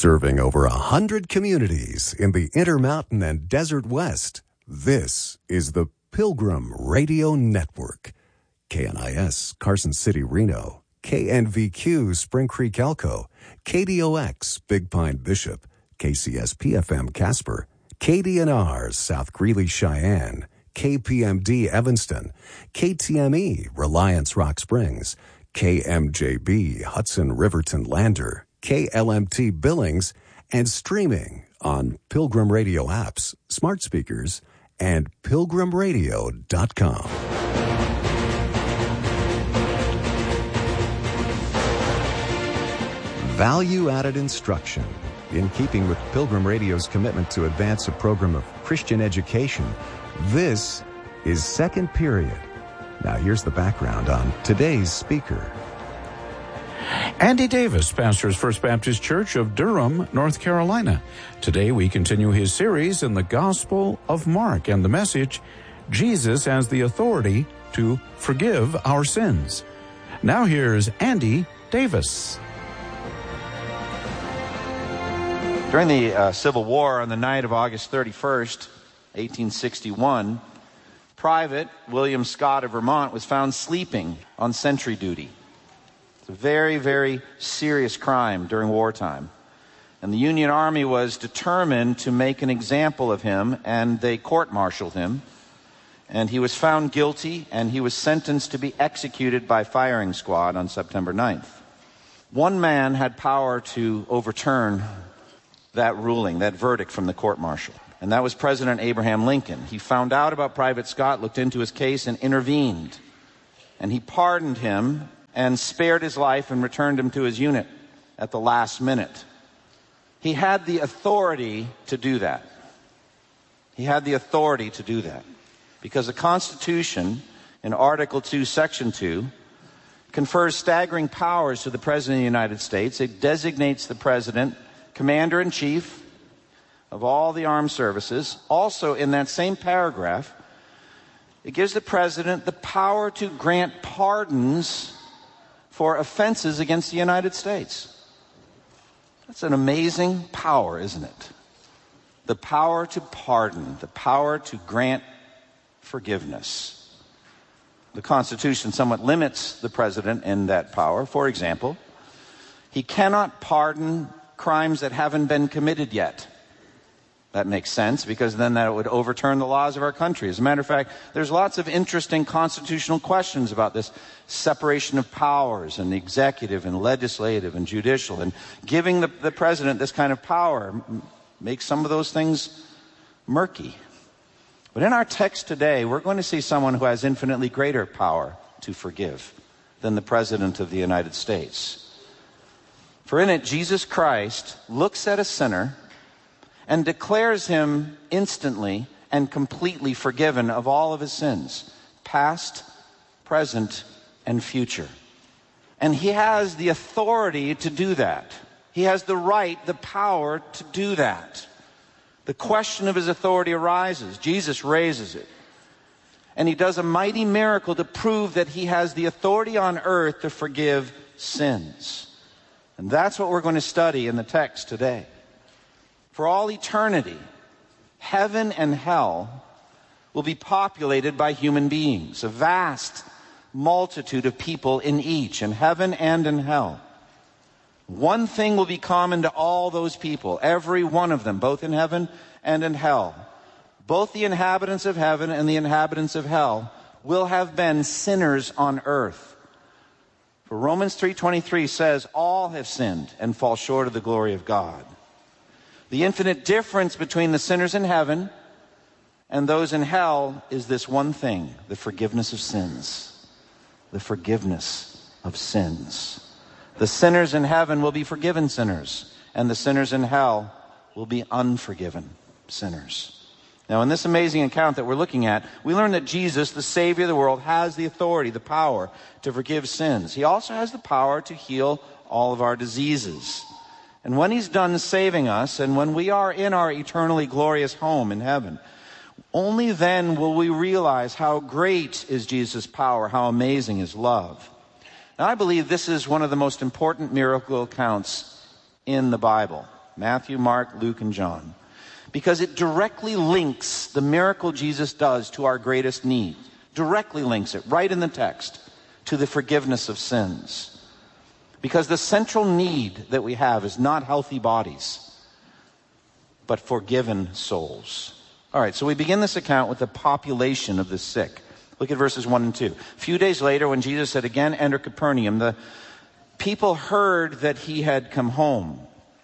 Serving over 100 communities in the Intermountain and Desert West, this is the Pilgrim Radio Network. KNIS, Carson City, Reno. KNVQ, Spring Creek, Elko. KDOX, Big Pine, Bishop. KCSP-FM, Casper. KDNR, South Greeley, Cheyenne. KPMD, Evanston. KTME, Reliance, Rock Springs. KMJB, Hudson, Riverton, Lander. KLMT Billings, and streaming on Pilgrim Radio apps, smart speakers, and pilgrimradio.com. Value-added instruction. In keeping with Pilgrim Radio's commitment to advance a program of Christian education, this is Second Period. Now here's the background on today's speaker. Andy Davis pastors First Baptist Church of Durham, North Carolina. Today we continue his series in the Gospel of Mark and the message, Jesus as the authority to forgive our sins. Now here's Andy Davis. During the Civil War, on the night of August 31st, 1861, Private William Scott of Vermont was found sleeping on sentry duty. It's a very, very serious crime during wartime. And the Union Army was determined to make an example of him, and they court-martialed him. And he was found guilty, and he was sentenced to be executed by firing squad on September 9th. One man had power to overturn that ruling, that verdict from the court-martial. And that was President Abraham Lincoln. He found out about Private Scott, looked into his case, and intervened. And he pardoned him and spared his life and returned him to his unit at the last minute. He had the authority to do that. He had the authority to do that. Because the Constitution, in Article 2, Section 2, confers staggering powers to the President of the United States. It designates the President Commander-in-Chief of all the armed services. Also, in that same paragraph, it gives the President the power to grant pardons for offenses against the United States. That's an amazing power, isn't it? The power to pardon, the power to grant forgiveness. The Constitution somewhat limits the President in that power. For example, he cannot pardon crimes that haven't been committed yet. That makes sense, because then that would overturn the laws of our country. As a matter of fact, there's lots of interesting constitutional questions about this separation of powers and the executive and legislative and judicial. And giving the president this kind of power makes some of those things murky. But in our text today, we're going to see someone who has infinitely greater power to forgive than the President of the United States. For in it, Jesus Christ looks at a sinner and declares him instantly and completely forgiven of all of his sins, past, present, and future. And he has the authority to do that. He has the right, the power to do that. The question of his authority arises. Jesus raises it. And he does a mighty miracle to prove that he has the authority on earth to forgive sins. And that's what we're going to study in the text today. For all eternity, heaven and hell will be populated by human beings, a vast multitude of people in each, in heaven and in hell. One thing will be common to all those people, every one of them, both in heaven and in hell. Both the inhabitants of heaven and the inhabitants of hell will have been sinners on earth. For Romans 3:23 says, all have sinned and fall short of the glory of God. The infinite difference between the sinners in heaven and those in hell is this one thing, the forgiveness of sins. The forgiveness of sins. The sinners in heaven will be forgiven sinners, and the sinners in hell will be unforgiven sinners. Now, in this amazing account that we're looking at, we learn that Jesus, the Savior of the world, has the authority, the power to forgive sins. He also has the power to heal all of our diseases. And when he's done saving us, and when we are in our eternally glorious home in heaven, only then will we realize how great is Jesus' power, how amazing his love. Now, I believe this is one of the most important miracle accounts in the Bible. Matthew, Mark, Luke, and John. Because it directly links the miracle Jesus does to our greatest need. Directly links it, right in the text, to the forgiveness of sins. Because the central need that we have is not healthy bodies, but forgiven souls. All right, so we begin this account with the population of the sick. Look at verses 1 and 2. A few days later, when Jesus had again entered Capernaum, the people heard that he had come home.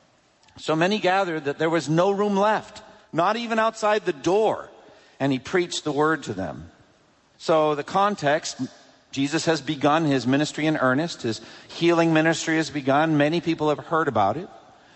So many gathered that there was no room left, not even outside the door, and he preached the word to them. So the context, Jesus has begun his ministry in earnest. His healing ministry has begun. Many people have heard about it.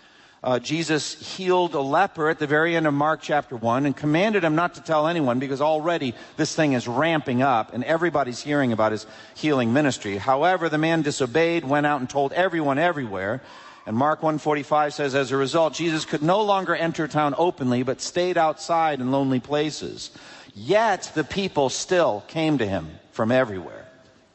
Jesus healed a leper at the very end of Mark chapter 1 and commanded him not to tell anyone because already this thing is ramping up and everybody's hearing about his healing ministry. However, the man disobeyed, went out and told everyone everywhere. And Mark 1:45 says, as a result, Jesus could no longer enter town openly, but stayed outside in lonely places. Yet the people still came to him from everywhere.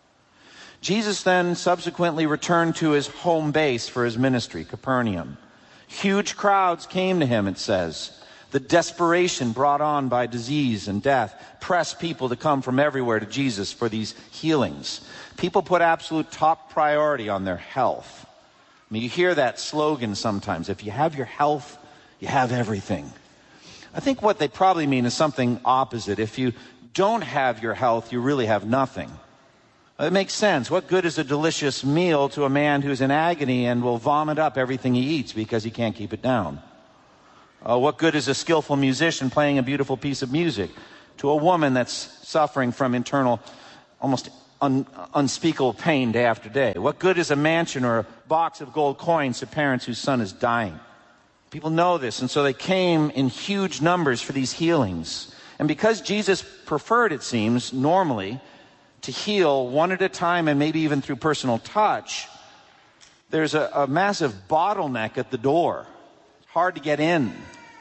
Jesus then subsequently returned to his home base for his ministry, Capernaum. Huge crowds came to him, it says. The desperation brought on by disease and death pressed people to come from everywhere to Jesus for these healings. People put absolute top priority on their health. I mean, you hear that slogan sometimes. If you have your health, you have everything. I think what they probably mean is something opposite. If you don't have your health, you really have nothing. It makes sense. What good is a delicious meal to a man who's in agony and will vomit up everything he eats because he can't keep it down? What good is a skillful musician playing a beautiful piece of music to a woman that's suffering from internal, almost unspeakable pain day after day? What good is a mansion or a box of gold coins to parents whose son is dying? People know this, and so they came in huge numbers for these healings. And because Jesus preferred, it seems, normally, to heal one at a time and maybe even through personal touch, there's a massive bottleneck at the door. It's hard to get in.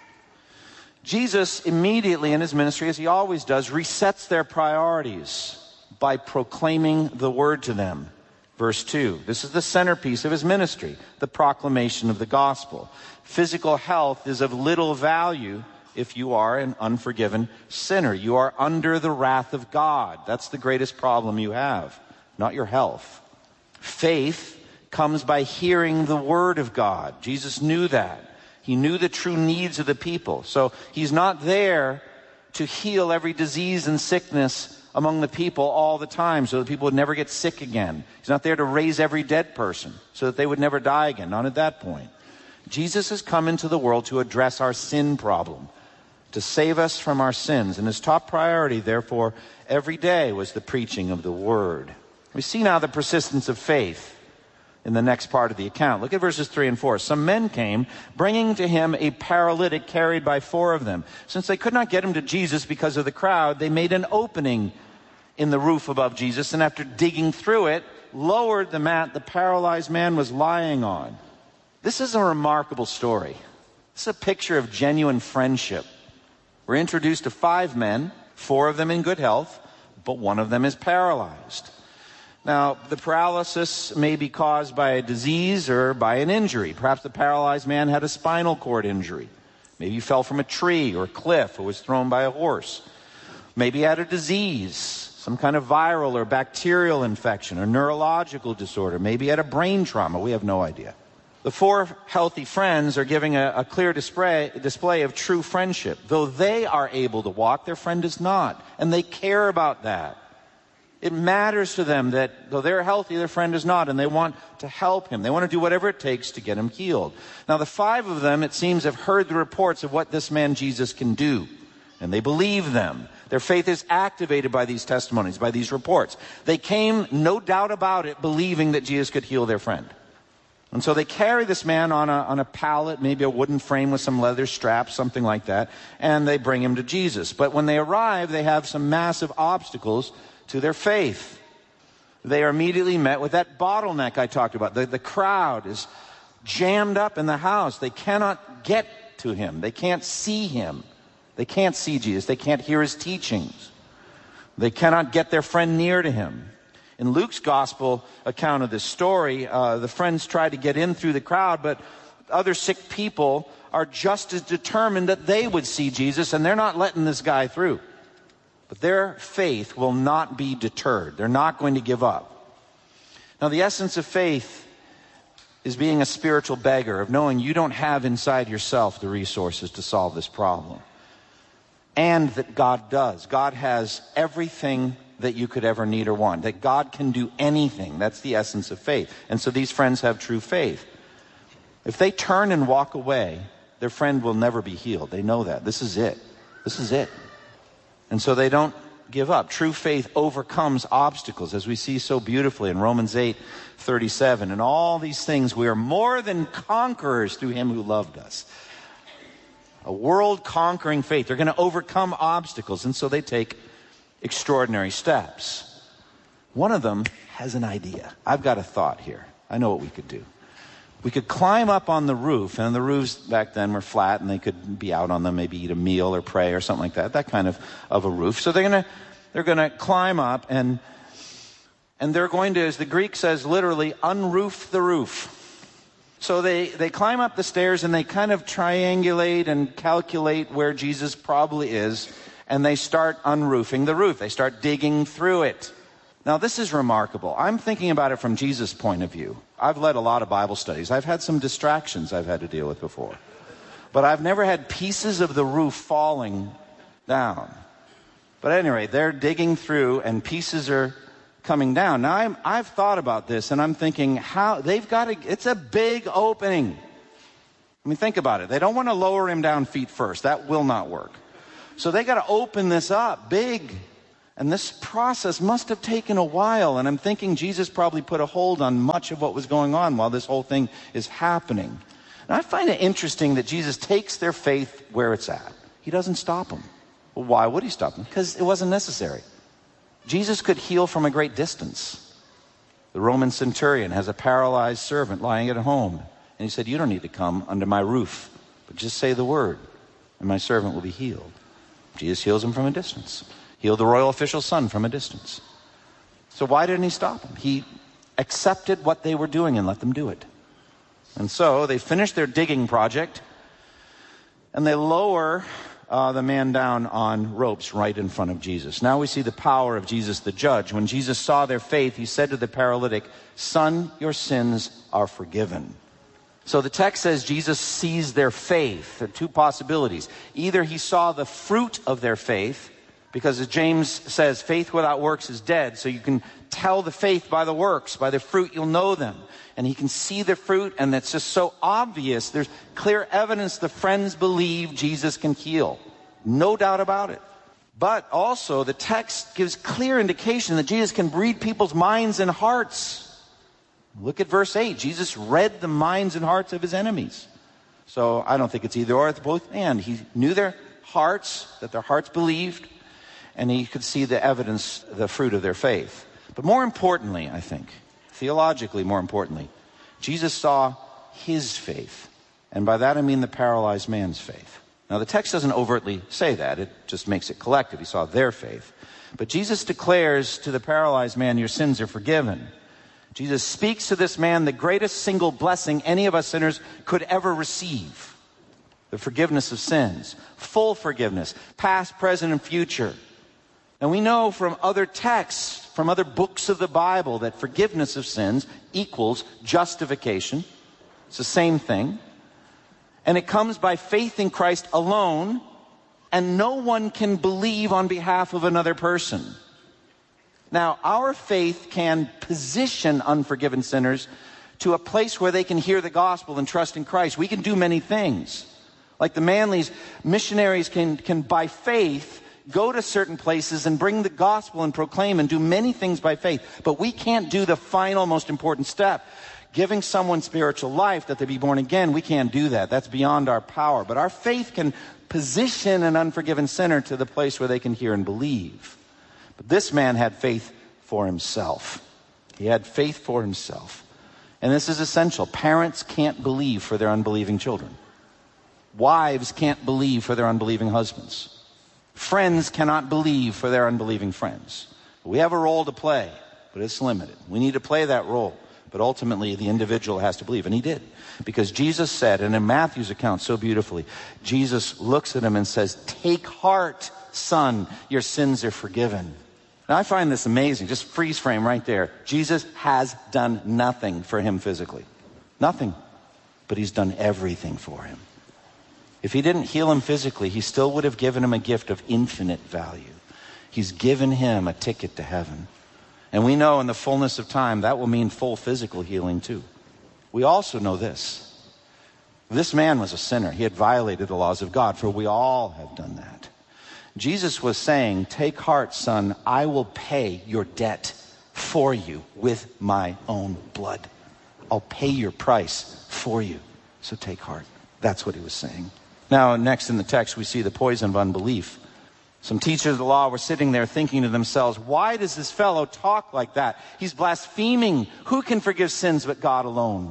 Jesus immediately in his ministry, as he always does, resets their priorities by proclaiming the word to them. Verse 2, this is the centerpiece of his ministry, the proclamation of the gospel. Physical health is of little value if you are an unforgiven sinner. You are under the wrath of God. That's the greatest problem you have, not your health. Faith comes by hearing the word of God. Jesus knew that. He knew the true needs of the people. So he's not there to heal every disease and sickness among the people all the time so that people would never get sick again. He's not there to raise every dead person so that they would never die again. Not at that point. Jesus has come into the world to address our sin problem, to save us from our sins. And his top priority, therefore, every day was the preaching of the word. We see now the persistence of faith in the next part of the account. Look at verses 3 and 4. Some men came, bringing to him a paralytic carried by 4 of them. Since they could not get him to Jesus because of the crowd, they made an opening in the roof above Jesus, and after digging through it, lowered the mat the paralyzed man was lying on. This is a remarkable story. This is a picture of genuine friendship. We're introduced to 5 men, 4 of them in good health, but 1 of them is paralyzed. Now, the paralysis may be caused by a disease or by an injury. Perhaps the paralyzed man had a spinal cord injury. Maybe he fell from a tree or a cliff or was thrown by a horse. Maybe he had a disease, some kind of viral or bacterial infection or neurological disorder. Maybe he had a brain trauma. We have no idea. The 4 healthy friends are giving a clear display of true friendship. Though they are able to walk, their friend is not. And they care about that. It matters to them that though they're healthy, their friend is not. And they want to help him. They want to do whatever it takes to get him healed. Now, the 5 of them, it seems, have heard the reports of what this man Jesus can do. And they believe them. Their faith is activated by these testimonies, by these reports. They came, no doubt about it, believing that Jesus could heal their friend. And so they carry this man on a pallet, maybe a wooden frame with some leather straps, something like that, and they bring him to Jesus. But when they arrive, they have some massive obstacles to their faith. They are immediately met with that bottleneck I talked about. The crowd is jammed up in the house. They cannot get to him. They can't see him. They can't see Jesus. They can't hear his teachings. They cannot get their friend near to him. In Luke's gospel account of this story, the friends tried to get in through the crowd, but other sick people are just as determined that they would see Jesus, and they're not letting this guy through. But their faith will not be deterred. They're not going to give up. Now, the essence of faith is being a spiritual beggar, of knowing you don't have inside yourself the resources to solve this problem. And that God does. God has everything that you could ever need or want. That God can do anything. That's the essence of faith. And so these friends have true faith. If they turn and walk away, their friend will never be healed. They know that. This is it. This is it. And so they don't give up. True faith overcomes obstacles, as we see so beautifully in Romans 8:37. And all these things, we are more than conquerors through him who loved us. A world-conquering faith. They're going to overcome obstacles, and so they take extraordinary steps. One of them has an idea. I've got a thought here. I know what we could do. We could climb up on the roof, and the roofs back then were flat, and they could be out on them, maybe eat a meal or pray or something like that. That kind of a roof. So they're gonna climb up, and they're going to, as the Greek says, literally unroof the roof. So they climb up the stairs, and they kind of triangulate and calculate where Jesus probably is, and they start unroofing the roof. They start digging through it. Now, this is remarkable. I'm thinking about it from Jesus' point of view. I've led a lot of Bible studies. I've had some distractions I've had to deal with before. But I've never had pieces of the roof falling down. But anyway, they're digging through, and pieces are coming down. Now, I've thought about this, and I'm thinking, how they've got to, it's a big opening. I mean, think about it. They don't want to lower him down feet first. That will not work. So they got to open this up big. And this process must have taken a while. And I'm thinking Jesus probably put a hold on much of what was going on while this whole thing is happening. And I find it interesting that Jesus takes their faith where it's at. He doesn't stop them. Well, why would he stop them? Because it wasn't necessary. Jesus could heal from a great distance. The Roman centurion has a paralyzed servant lying at home. And he said, you don't need to come under my roof, but just say the word, and my servant will be healed. Jesus heals him from a distance. Healed the royal official's son from a distance. So why didn't he stop them? He accepted what they were doing and let them do it. And so they finish their digging project, and they lower the man down on ropes right in front of Jesus. Now we see the power of Jesus the judge. When Jesus saw their faith, he said to the paralytic, son, your sins are forgiven. So the text says Jesus sees their faith. There are two possibilities. Either he saw the fruit of their faith, because as James says, faith without works is dead. So you can tell the faith by the works. By the fruit you'll know them. And he can see the fruit, and that's just so obvious. There's clear evidence the friends believe Jesus can heal. No doubt about it. But also the text gives clear indication that Jesus can read people's minds and hearts. Look at verse 8. Jesus read the minds and hearts of his enemies. So I don't think it's either or, it's both and. He knew their hearts, that their hearts believed, and he could see the evidence, the fruit of their faith. But more importantly, I think, theologically more importantly, Jesus saw his faith. And by that I mean the paralyzed man's faith. Now the text doesn't overtly say that. It just makes it collective. He saw their faith. But Jesus declares to the paralyzed man, your sins are forgiven. Jesus speaks to this man the greatest single blessing any of us sinners could ever receive. The forgiveness of sins. Full forgiveness. Past, present, and future. And we know from other texts, from other books of the Bible, that forgiveness of sins equals justification. It's the same thing. And it comes by faith in Christ alone, and no one can believe on behalf of another person. Now, our faith can position unforgiven sinners to a place where they can hear the gospel and trust in Christ. We can do many things. Like the Manleys, missionaries can by faith go to certain places and bring the gospel and proclaim and do many things by faith. But we can't do the final, most important step. Giving someone spiritual life, that they be born again, we can't do that. That's beyond our power. But our faith can position an unforgiven sinner to the place where they can hear and believe. But this man had faith for himself. He had faith for himself. And this is essential. Parents can't believe for their unbelieving children. Wives can't believe for their unbelieving husbands. Friends cannot believe for their unbelieving friends. We have a role to play, but it's limited. We need to play that role. But ultimately, the individual has to believe, and he did. Because Jesus said, and in Matthew's account so beautifully, Jesus looks at him and says, "Take heart, son, your sins are forgiven." Now, I find this amazing. Just freeze frame right there. Jesus has done nothing for him physically. Nothing. But he's done everything for him. If he didn't heal him physically, he still would have given him a gift of infinite value. He's given him a ticket to heaven. And we know in the fullness of time, that will mean full physical healing too. We also know this. This man was a sinner. He had violated the laws of God, for we all have done that. Jesus was saying, "Take heart, son, I will pay your debt for you with my own blood. I'll pay your price for you. So take heart." That's what he was saying. Now, next in the text, we see the poison of unbelief. Some teachers of the law were sitting there thinking to themselves, "Why does this fellow talk like that? He's blaspheming. Who can forgive sins but God alone?"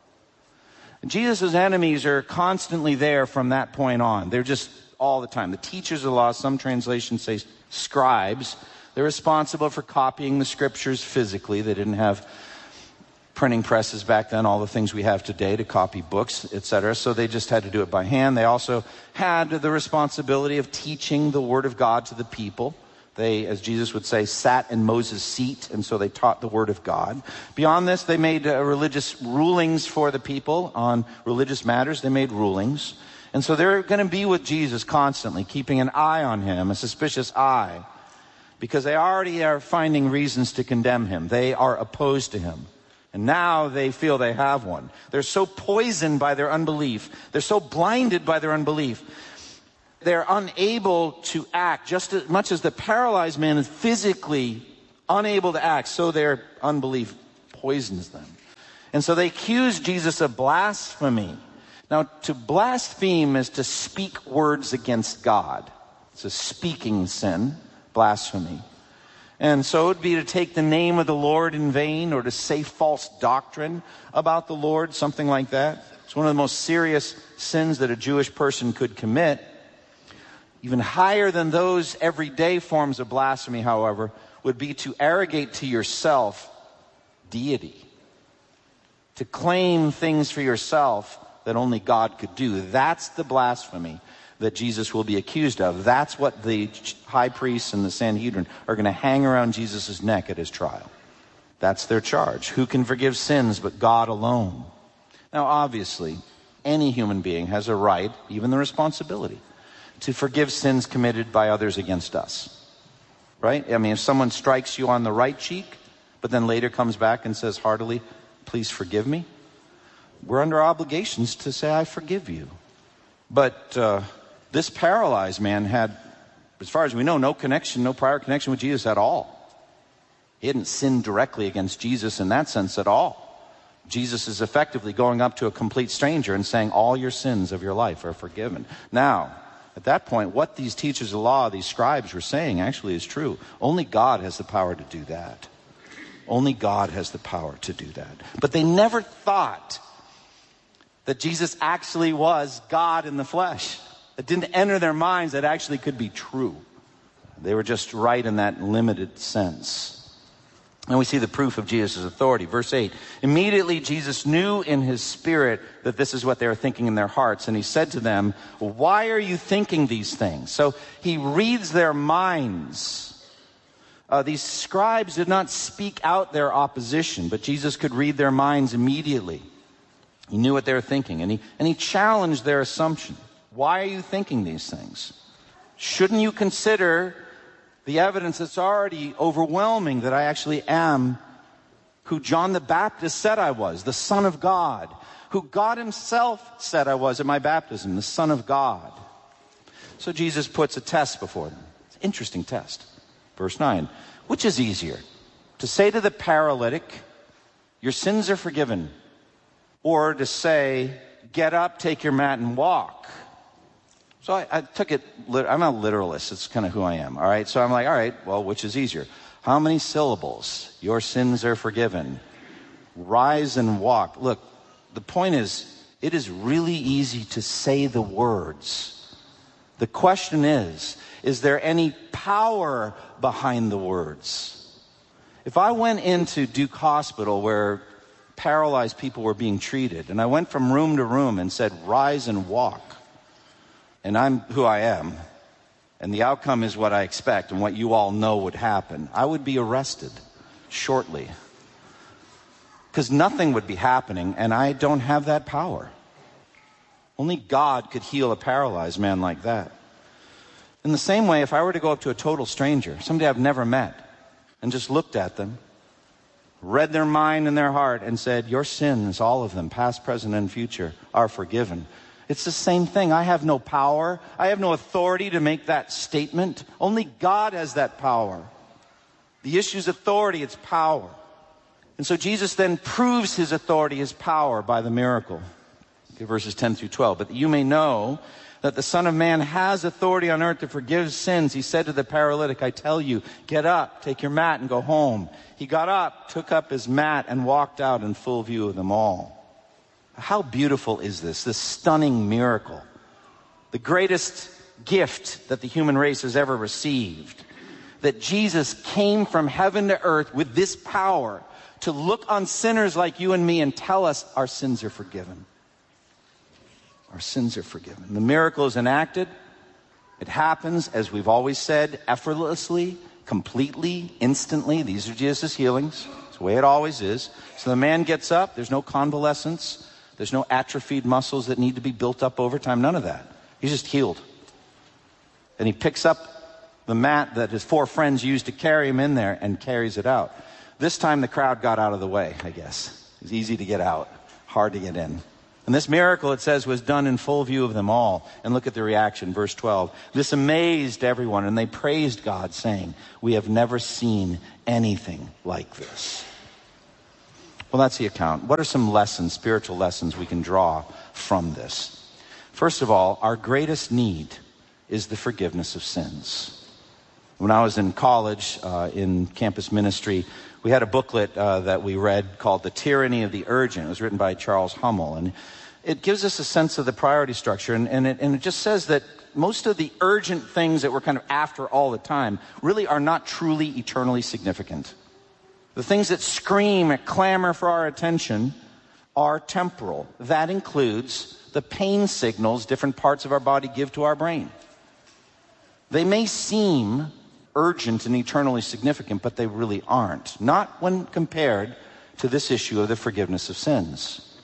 Jesus' enemies are constantly there from that point on. They're just all the time. The teachers of the law, some translations say scribes, they're responsible for copying the scriptures physically. They didn't have printing presses back then, all the things we have today to copy books, etc. So they just had to do it by hand. They also had the responsibility of teaching the word of God to the people. They, as Jesus would say, sat in Moses' seat, and so they taught the word of God. Beyond this, they made religious rulings for the people on religious matters. They made rulings. And so they're going to be with Jesus constantly, keeping an eye on him, a suspicious eye, because they already are finding reasons to condemn him. They are opposed to him. And now they feel they have one. They're so poisoned by their unbelief. They're so blinded by their unbelief. They're unable to act. Just as much as the paralyzed man is physically unable to act, so their unbelief poisons them. And so they accuse Jesus of blasphemy. Now, to blaspheme is to speak words against God. It's a speaking sin, blasphemy. And so it would be to take the name of the Lord in vain, or to say false doctrine about the Lord, something like that. It's one of the most serious sins that a Jewish person could commit. Even higher than those everyday forms of blasphemy, however, would be to arrogate to yourself deity. To claim things for yourself that only God could do. That's the blasphemy that Jesus will be accused of. That's what the high priests and the Sanhedrin are going to hang around Jesus' neck at his trial. That's their charge. Who can forgive sins but God alone? Now, obviously, any human being has a right, even the responsibility, to forgive sins committed by others against us. Right? I mean, if someone strikes you on the right cheek, but then later comes back and says heartily, "Please forgive me," we're under obligations to say, "I forgive you." But this paralyzed man had, as far as we know, no prior connection with Jesus at all. He hadn't sinned directly against Jesus in that sense at all. Jesus is effectively going up to a complete stranger and saying, "All your sins of your life are forgiven." Now, at that point, what these teachers of the law, these scribes, were saying actually is true. Only God has the power to do that. Only God has the power to do that. But they never thought that Jesus actually was God in the flesh. It didn't enter their minds that actually could be true. They were just right in that limited sense. And we see the proof of Jesus' authority. Verse 8, immediately Jesus knew in his spirit that this is what they were thinking in their hearts. And he said to them, "Why are you thinking these things?" So he reads their minds. These scribes did not speak out their opposition, but Jesus could read their minds immediately. He knew what they were thinking, and he challenged their assumption. Why are you thinking these things? Shouldn't you consider the evidence that's already overwhelming that I actually am who John the Baptist said I was, the Son of God, who God himself said I was at my baptism, the Son of God? So Jesus puts a test before them. It's an interesting test. Verse 9, which is easier, to say to the paralytic, "Your sins are forgiven," or to say, "Get up, take your mat, and walk"? So I took it, I'm a literalist. It's kind of who I am, all right? So I'm like, all right, well, which is easier? How many syllables? Your sins are forgiven. Rise and walk. Look, the point is, it is really easy to say the words. The question is there any power behind the words? If I went into Duke Hospital, where paralyzed people were being treated. And I went from room to room and said, rise and walk. And I'm who I am. And the outcome is what I expect and what you all know would happen. I would be arrested shortly. Because nothing would be happening, and I don't have that power. Only God could heal a paralyzed man like that. In the same way, if I were to go up to a total stranger, somebody I've never met, and just looked at them, read their mind and their heart, and said, your sins, all of them, past, present, and future, are forgiven. It's the same thing. I have no power. I have no authority to make that statement. Only God has that power. The issue is authority, it's power. And so Jesus then proves his authority, his power, by the miracle. Okay, verses 10 through 12. But that you may know that the Son of Man has authority on earth to forgive sins, he said to the paralytic, I tell you, get up, take your mat, and go home. He got up, took up his mat, and walked out in full view of them all. How beautiful is this stunning miracle? The greatest gift that the human race has ever received. That Jesus came from heaven to earth with this power to look on sinners like you and me and tell us our sins are forgiven. Our sins are forgiven. The miracle is enacted. It happens, as we've always said, effortlessly, completely, instantly. These are Jesus' healings. It's the way it always is. So the man gets up. There's no convalescence. There's no atrophied muscles that need to be built up over time. None of that. He's just healed. And he picks up the mat that his 4 friends used to carry him in there and carries it out. This time the crowd got out of the way, I guess. It was easy to get out, hard to get in. And this miracle, it says, was done in full view of them all. And look at the reaction, verse 12. This amazed everyone, and they praised God, saying, we have never seen anything like this. Well, that's the account. What are some lessons, spiritual lessons we can draw from this? First of all, our greatest need is the forgiveness of sins. When I was in college, in campus ministry, we had a booklet that we read called The Tyranny of the Urgent. It was written by Charles Hummel. And it gives us a sense of the priority structure. And it just says that most of the urgent things that we're kind of after all the time really are not truly eternally significant. The things that scream, clamor for our attention are temporal. That includes the pain signals different parts of our body give to our brain. They may seem urgent and eternally significant, but they really aren't. Not when compared to this issue of the forgiveness of sins.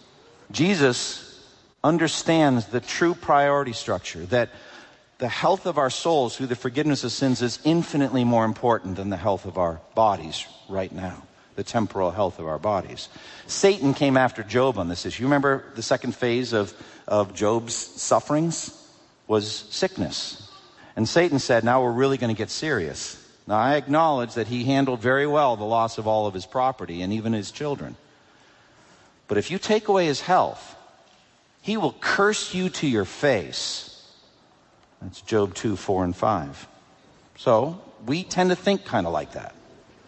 Jesus understands the true priority structure, that the health of our souls through the forgiveness of sins is infinitely more important than the health of our bodies right now, the temporal health of our bodies. Satan came after Job on this issue. You remember the second phase of Job's sufferings was sickness. And Satan said, now we're really going to get serious. Now I acknowledge that he handled very well the loss of all of his property and even his children. But if you take away his health, he will curse you to your face. That's Job 2, 4, and 5. So we tend to think kind of like that.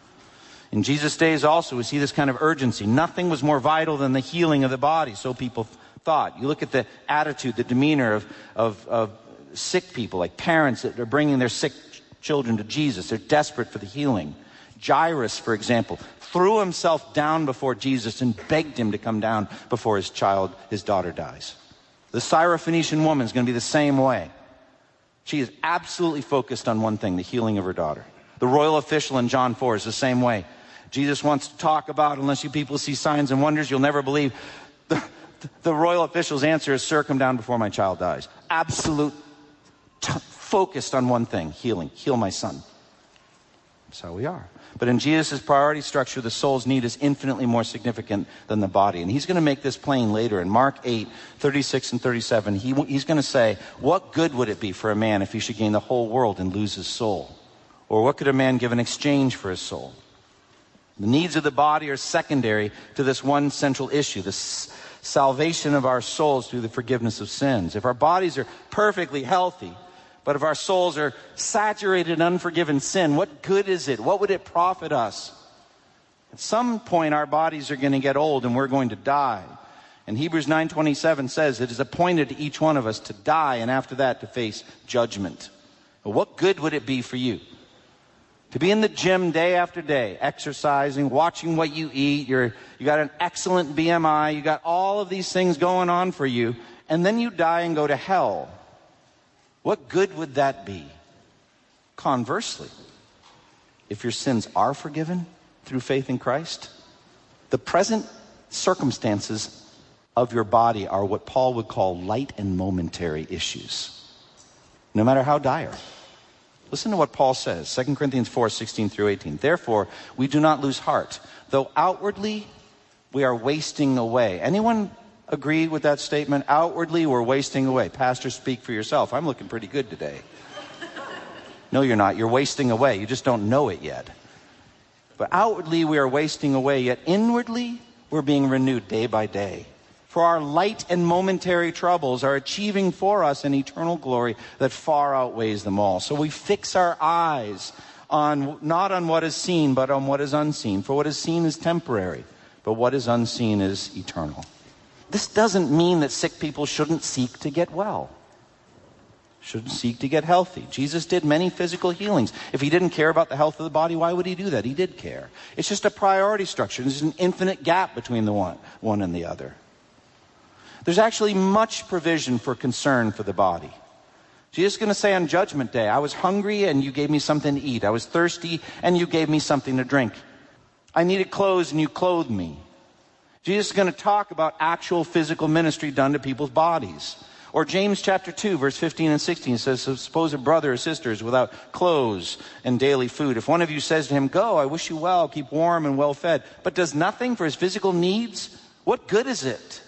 In Jesus' days also, we see this kind of urgency. Nothing was more vital than the healing of the body, so people thought. You look at the attitude, the demeanor of sick people, like parents that are bringing their sick children to Jesus. They're desperate for the healing. Jairus, for example, threw himself down before Jesus and begged him to come down before his daughter dies. The Syrophoenician woman is going to be the same way. She is absolutely focused on one thing, the healing of her daughter. The royal official in John 4 is the same way. Jesus wants to talk about, unless you people see signs and wonders, you'll never believe. The royal official's answer is, sir, come down before my child dies. Absolute focused on one thing, healing. Heal my son. That's how we are. But in Jesus' priority structure, the soul's need is infinitely more significant than the body. And he's going to make this plain later. In Mark 8, 36 and 37, he's going to say, what good would it be for a man if he should gain the whole world and lose his soul? Or what could a man give in exchange for his soul? The needs of the body are secondary to this one central issue, the salvation of our souls through the forgiveness of sins. If our bodies are perfectly healthy, but if our souls are saturated in unforgiven sin, what good is it? What would it profit us? At some point, our bodies are going to get old and we're going to die. And Hebrews 9:27 says, it is appointed to each one of us to die and after that to face judgment. But what good would it be for you To be in the gym day after day, exercising, watching what you eat, you got an excellent BMI, you got all of these things going on for you, and then you die and go to hell. What good would that be? Conversely, if your sins are forgiven through faith in Christ, the present circumstances of your body are what Paul would call light and momentary issues, no matter how dire. Listen to what Paul says, 2 Corinthians 4:16 through 18. Therefore, we do not lose heart, though outwardly we are wasting away. Anyone agree with that statement? Outwardly we're wasting away. Pastor, speak for yourself. I'm looking pretty good today. No, you're not. You're wasting away. You just don't know it yet. But outwardly we are wasting away, yet inwardly we're being renewed day by day. For our light and momentary troubles are achieving for us an eternal glory that far outweighs them all. So we fix our eyes on not on what is seen, but on what is unseen. For what is seen is temporary, but what is unseen is eternal. This doesn't mean that sick people shouldn't seek to get well, shouldn't seek to get healthy. Jesus did many physical healings. If he didn't care about the health of the body, why would he do that? He did care. It's just a priority structure. There's an infinite gap between the one and the other. There's actually much provision for concern for the body. Jesus is going to say on Judgment Day, I was hungry and you gave me something to eat. I was thirsty and you gave me something to drink. I needed clothes and you clothed me. Jesus is going to talk about actual physical ministry done to people's bodies. Or James chapter 2, verse 15 and 16 says, suppose a brother or sister is without clothes and daily food. If one of you says to him, go, I wish you well, keep warm and well fed, but does nothing for his physical needs, what good is it?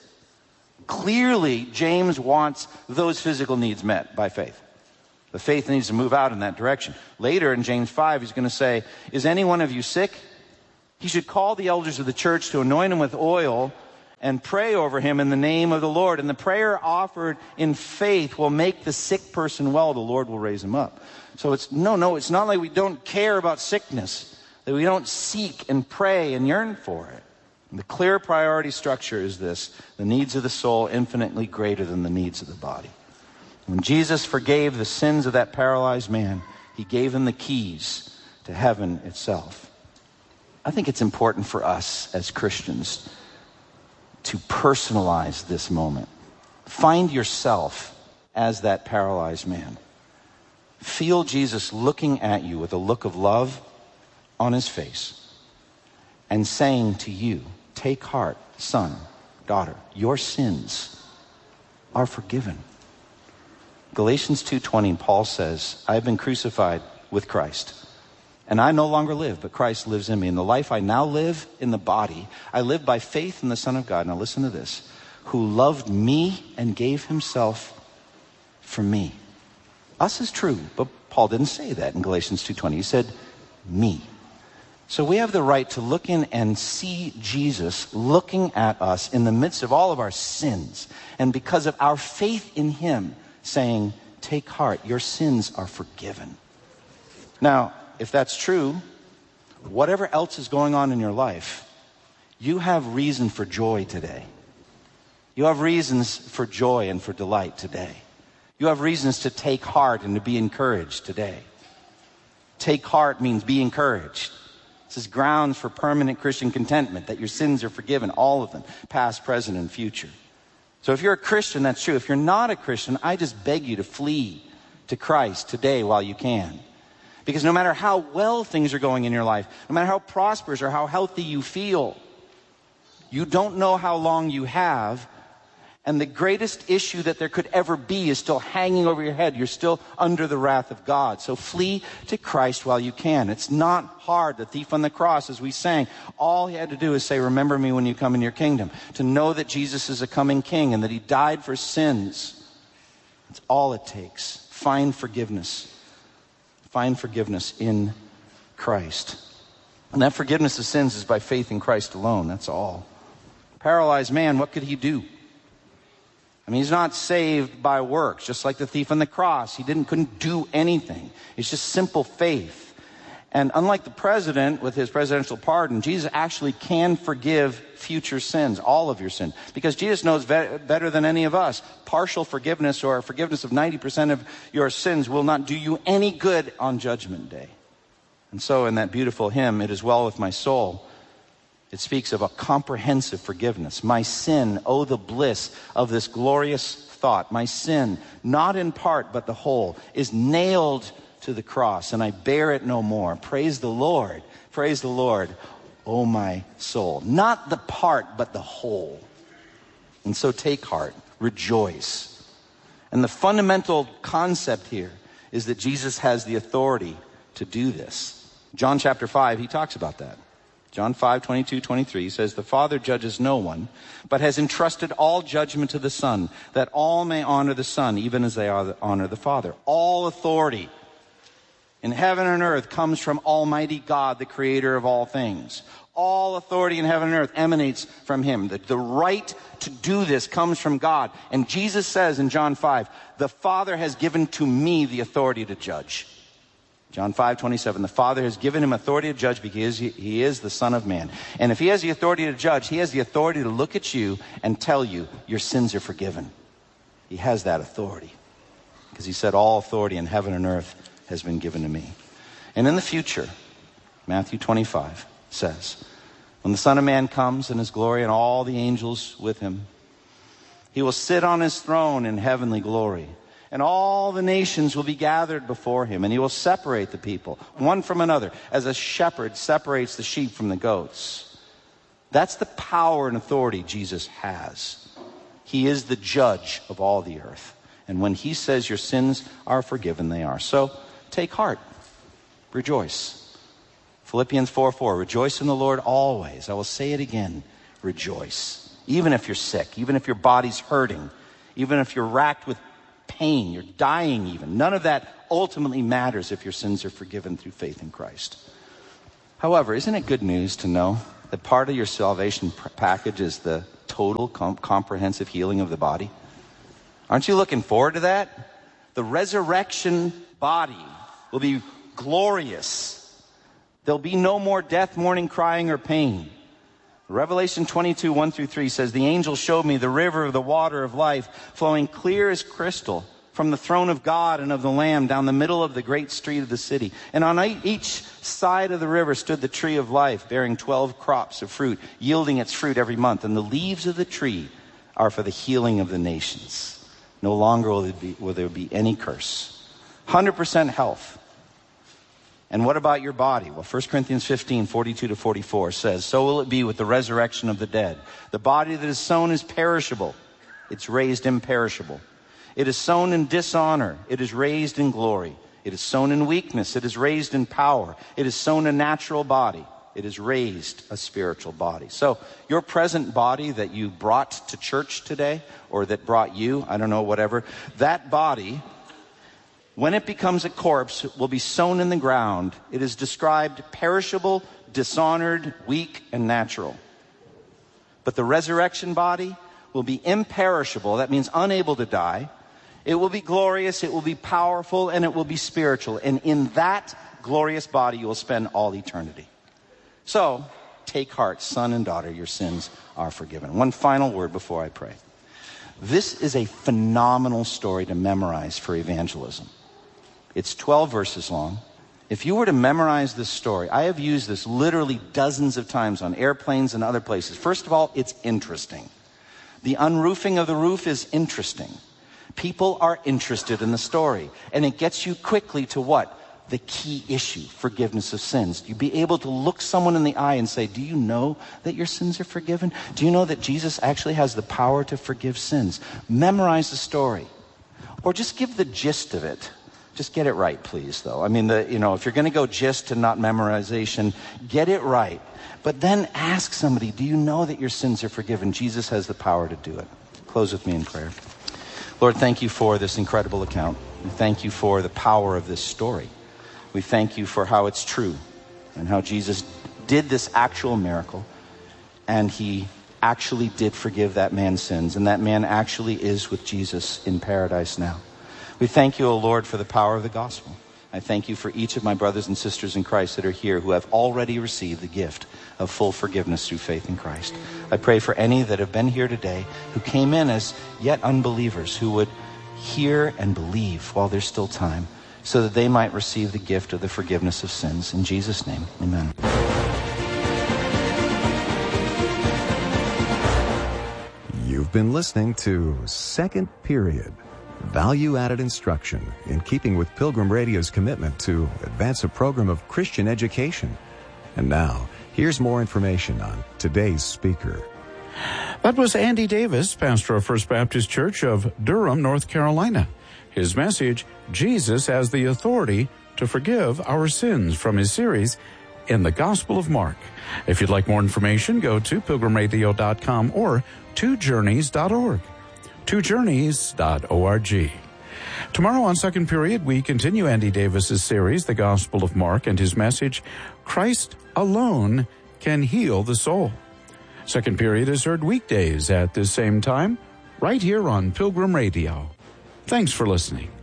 Clearly, James wants those physical needs met by faith. The faith needs to move out in that direction. Later in James 5, he's going to say, is any one of you sick? He should call the elders of the church to anoint him with oil and pray over him in the name of the Lord. And the prayer offered in faith will make the sick person well. The Lord will raise him up. So it's not like we don't care about sickness, that we don't seek and pray and yearn for it. The clear priority structure is this: the needs of the soul infinitely greater than the needs of the body. When Jesus forgave the sins of that paralyzed man, he gave him the keys to heaven itself. I think it's important for us as Christians to personalize this moment. Find yourself as that paralyzed man. Feel Jesus looking at you with a look of love on his face and saying to you, take heart, son, daughter, your sins are forgiven. Galatians 2:20, Paul says, I have been crucified with Christ, and I no longer live, but Christ lives in me. In the life I now live in the body, I live by faith in the Son of God. Now listen to this, who loved me and gave himself for me. Us is true, but Paul didn't say that in Galatians 2:20. He said, me. So we have the right to look in and see Jesus looking at us in the midst of all of our sins. And because of our faith in him, saying, take heart, your sins are forgiven. Now, if that's true, whatever else is going on in your life, you have reason for joy today. You have reasons for joy and for delight today. You have reasons to take heart and to be encouraged today. Take heart means be encouraged. This is grounds for permanent Christian contentment, that your sins are forgiven, all of them, past, present, and future. So if you're a Christian, that's true. If you're not a Christian, I just beg you to flee to Christ today while you can. Because no matter how well things are going in your life, no matter how prosperous or how healthy you feel, you don't know how long you have, and the greatest issue that there could ever be is still hanging over your head. You're still under the wrath of God. So flee to Christ while you can. It's not hard. The thief on the cross, as we sang, all he had to do is say, remember me when you come in your kingdom. To know that Jesus is a coming king and that he died for sins. That's all it takes. Find forgiveness. Find forgiveness in Christ. And that forgiveness of sins is by faith in Christ alone. That's all. Paralyzed man, what could he do? I mean, he's not saved by works, just like the thief on the cross. He couldn't do anything. It's just simple faith. And unlike the president with his presidential pardon, Jesus actually can forgive future sins, all of your sin. Because Jesus knows better than any of us. Partial forgiveness or forgiveness of 90% of your sins will not do you any good on Judgment Day. And so in that beautiful hymn, It Is Well With My Soul, it speaks of a comprehensive forgiveness. My sin, oh the bliss of this glorious thought. My sin, not in part but the whole, is nailed to the cross, and I bear it no more. Praise the Lord, oh my soul. Not the part but the whole. And so take heart, rejoice. And the fundamental concept here is that Jesus has the authority to do this. John chapter 5, he talks about that. John 5, 22, 23 says, the Father judges no one, but has entrusted all judgment to the Son, that all may honor the Son, even as they honor the Father. All authority in heaven and earth comes from Almighty God, the creator of all things. All authority in heaven and earth emanates from him. The right to do this comes from God. And Jesus says in John 5, the Father has given to me the authority to judge. John 5:27, the Father has given him authority to judge because he is the Son of Man. And if he has the authority to judge, he has the authority to look at you and tell you your sins are forgiven. He has that authority because he said all authority in heaven and earth has been given to me. And in the future, Matthew 25 says, when the Son of Man comes in his glory and all the angels with him, he will sit on his throne in heavenly glory. And all the nations will be gathered before him, and he will separate the people, one from another, as a shepherd separates the sheep from the goats. That's the power and authority Jesus has. He is the judge of all the earth. And when he says your sins are forgiven, they are. So take heart. Rejoice. Philippians 4:4, rejoice in the Lord always. I will say it again, rejoice. Even if you're sick, even if your body's hurting, even if you're racked with pain, you're dying even. None of that ultimately matters if your sins are forgiven through faith in Christ. However, isn't it good news to know that part of your salvation package is the total comprehensive healing of the body? Aren't you looking forward to that? The resurrection body will be glorious. There'll be no more death, mourning, crying, or pain. Revelation 22, 1-3 says, the angel showed me the river of the water of life flowing clear as crystal from the throne of God and of the Lamb down the middle of the great street of the city. And on each side of the river stood the tree of life, bearing 12 crops of fruit, yielding its fruit every month. And the leaves of the tree are for the healing of the nations. No longer will there be any curse. 100% health. And what about your body? Well, 1 Corinthians 15, 42-44 says, so will it be with the resurrection of the dead. The body that is sown is perishable. It's raised imperishable. It is sown in dishonor. It is raised in glory. It is sown in weakness. It is raised in power. It is sown a natural body. It is raised a spiritual body. So your present body that you brought to church today, or that brought you, I don't know, whatever, that body, when it becomes a corpse, will be sown in the ground. It is described perishable, dishonored, weak, and natural. But the resurrection body will be imperishable. That means unable to die. It will be glorious, it will be powerful, and it will be spiritual. And in that glorious body, you will spend all eternity. So, take heart, son and daughter, your sins are forgiven. One final word before I pray. This is a phenomenal story to memorize for evangelism. It's 12 verses long. If you were to memorize this story, I have used this literally dozens of times on airplanes and other places. First of all, it's interesting. The unroofing of the roof is interesting. People are interested in the story. And it gets you quickly to what? The key issue, forgiveness of sins. You'd be able to look someone in the eye and say, do you know that your sins are forgiven? Do you know that Jesus actually has the power to forgive sins? Memorize the story. Or just give the gist of it. Just get it right, please, though. I mean, if you're going to go gist and not memorization, get it right. But then ask somebody, do you know that your sins are forgiven? Jesus has the power to do it. Close with me in prayer. Lord, thank you for this incredible account. We thank you for the power of this story. We thank you for how it's true and how Jesus did this actual miracle, and he actually did forgive that man's sins, and that man actually is with Jesus in paradise now. We thank you, O Lord, for the power of the gospel. I thank you for each of my brothers and sisters in Christ that are here who have already received the gift of full forgiveness through faith in Christ. I pray for any that have been here today who came in as yet unbelievers, who would hear and believe while there's still time. so that they might receive the gift of the forgiveness of sins. In Jesus' name, amen. You've been listening to Second Period, value-added instruction in keeping with Pilgrim Radio's commitment to advance a program of Christian education. And now, here's more information on today's speaker. That was Andy Davis, pastor of First Baptist Church of Durham, North Carolina. His message, Jesus as the Authority to Forgive Our Sins, from his series, In the Gospel of Mark. If you'd like more information, go to pilgrimradio.com or twojourneys.org. twojourneys.org. Tomorrow on Second Period, we continue Andy Davis's series, The Gospel of Mark, and his message, Christ alone can heal the soul. Second Period is heard weekdays at this same time, right here on Pilgrim Radio. Thanks for listening.